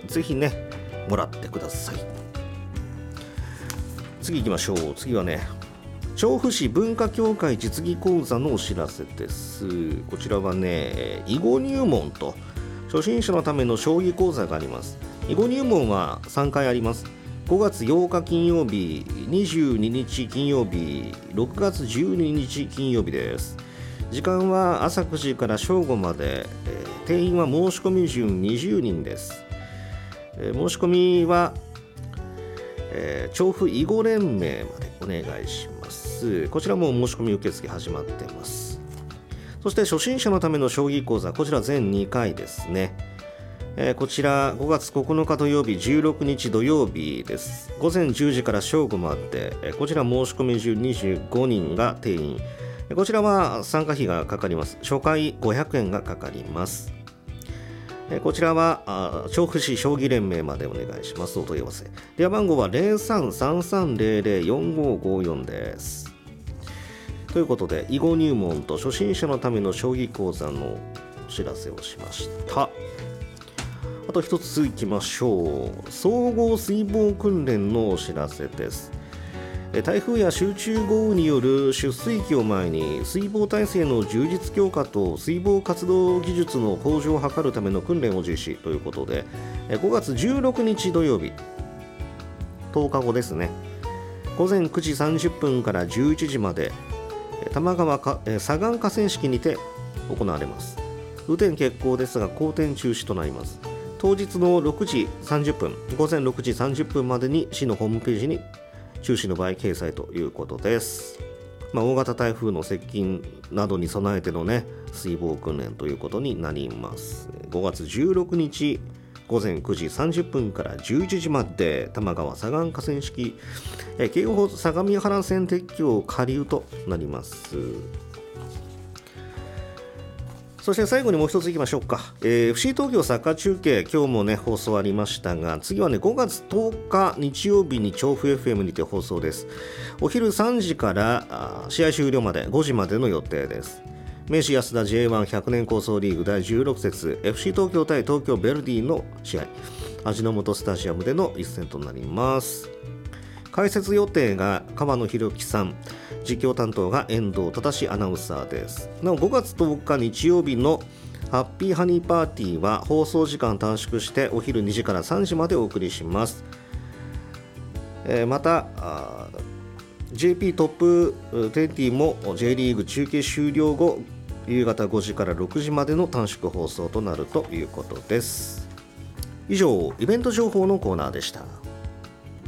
ぜひねもらってください。次行きましょう。次はね、調布市文化協会実技講座のお知らせです。こちらはね、囲碁入門と初心者のための将棋講座があります。囲碁入門は3回あります。5月8日金曜日、22日金曜日、6月12日金曜日です。時間は朝9時から正午まで、定員は申し込み順20人です。申し込みは、調布囲碁連盟までお願いします。こちらも申し込み受付始まってます。そして初心者のための将棋講座、こちら全2回ですね。こちら5月9日土曜日、16日土曜日です。午前10時から正午まで、こちら申し込み順25人が定員。こちらは参加費がかかります。初回500円がかかります。こちらは調布市将棋連盟までお願いします。お問い合わせ電話番号は 0333004554 です。ということで、囲碁入門と初心者のための将棋講座のお知らせをしました。あと一ついきましょう。総合水防訓練のお知らせです。台風や集中豪雨による出水期を前に水防体制の充実強化と水防活動技術の向上を図るための訓練を実施ということで、5月16日土曜日10日後ですね、午前9時30分から11時まで玉川左岸河川敷にて行われます。雨天決行ですが好天中止となります。当日の6時30分午前6時30分までに市のホームページに中止の場合掲載ということです。大型台風の接近などに備えてのね水防訓練ということになります。5月16日午前9時30分から11時まで玉川左岸河川敷京王相模原線鉄橋下流となります。そして最後にもう一ついきましょうか。FC 東京サッカー中継、今日もね放送ありましたが、次はね5月10日日曜日に調布 FM にて放送です。お昼3時から試合終了まで5時までの予定です。明治安田 J1100 年構想リーグ第16節 FC 東京対東京ヴェルディの試合、味の素スタジアムでの一戦となります。解説予定が川野博樹さん、実況担当が遠藤忠アナウンサーです。なお5月10日日曜日のハッピーハニーパーティーは放送時間短縮してお昼2時から3時までお送りします。またJP トップ20も J リーグ中継終了後夕方5時から6時までの短縮放送となるということです。以上、イベント情報のコーナーでした。